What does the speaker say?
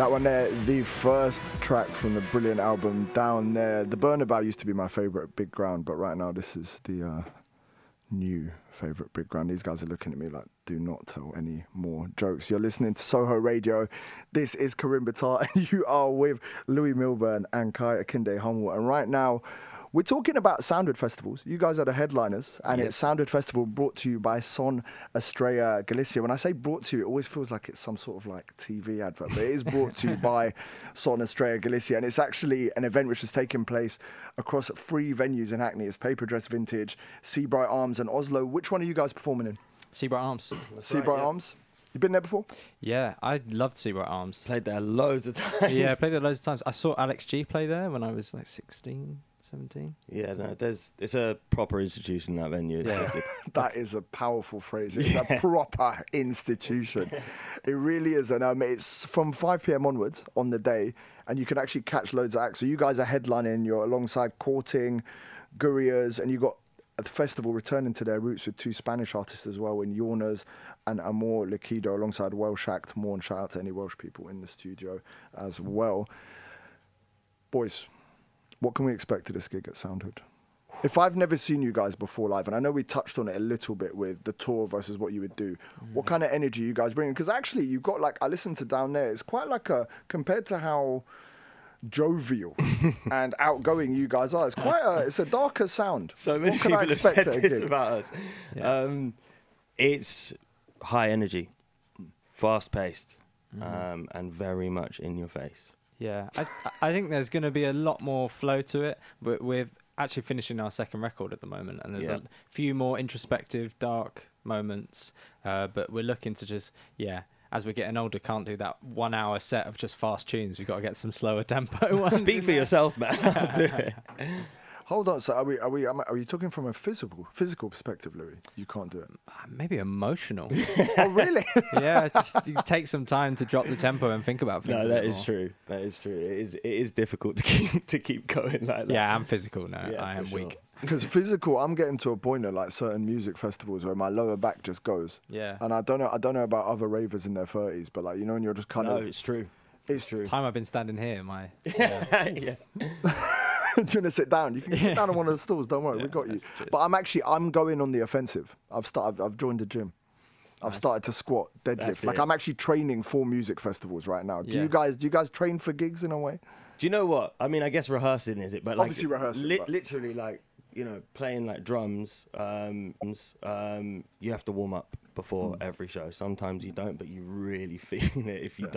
That one there, the first track from the brilliant album Down There. The Burnabout used to be my favourite Big Ground, but right now this is the new favourite Big Ground. These guys are looking at me like, do not tell any more jokes. You're listening to Soho Radio. This is Karim Battar, and you are with Louis Milburn and Kai Akinde Hummel. And right now, we're talking about Soundwood festivals. You guys are the headliners, and it's Soundwood Festival brought to you by Son Estrella Galicia. When I say brought to you, it always feels like it's some sort of like TV advert, but it is brought to you by Son Estrella Galicia, and it's actually an event which has taken place across 3 venues in Hackney. It's Paper Dress Vintage, Seabright Arms, and Oslo. Which one are you guys performing in? Seabright Arms. Seabright Arms? You been there before? Yeah, I loved Seabright Arms. Played there loads of times. Yeah, I played there loads of times. I saw Alex G play there when I was like 16, 17. Yeah, no, it's a proper institution, that venue. Yeah. That is a powerful phrase. It's a proper institution. It really is. And it's from 5 p.m. onwards on the day, and you can actually catch loads of acts. So you guys are headlining. You're alongside Courting, Gurias, and you got at the festival returning to their roots with 2 Spanish artists as well, in Yornas and Amor Liquido, alongside Welsh act Morn. Shout out to any Welsh people in the studio as well. Boys, what can we expect of this gig at Soundwood? If I've never seen you guys before live, and I know we touched on it a little bit with the tour versus what you would do, what kind of energy you guys bring? Because actually, you've got I listened to Down There, it's quite compared to how jovial and outgoing you guys are, it's a darker sound. So many people have said this about us. Yeah. It's high energy, fast-paced, and very much in your face. Yeah, I think there's going to be a lot more flow to it. We're actually finishing our second record at the moment, and there's a few more introspective, dark moments. But we're looking to just, as we're getting older, can't do that 1 hour set of just fast tunes. We've got to get some slower tempo ones. Speak for yourself, man. I'll do it. Hold on, so are you talking from a physical perspective, Louis? You can't do it. Maybe emotional. Oh, really? Yeah, just you take some time to drop the tempo and think about things. No, that is true. That is true. It is difficult to keep going like that. Yeah, I'm physical now. Yeah, I am sure. weak. Because physical, I'm getting to a point at like certain music festivals where my lower back just goes. Yeah. And I don't know about other ravers in their 30s, but like, you know, and you're just kind of. No, it's true. It's true. Time I've been standing here, Yeah. Do you want to sit down? You can sit down on one of the stools. Don't worry, we got you. But I'm going on the offensive. I've joined the gym. I've started to squat, deadlift. Like I'm actually training for music festivals right now. Do you guys train for gigs in a way? Do you know what? I mean, I guess rehearsing is it, but like obviously rehearsing. Literally, like, you know, playing like drums. You have to warm up before every show. Sometimes you don't, but you really feel it if you don't.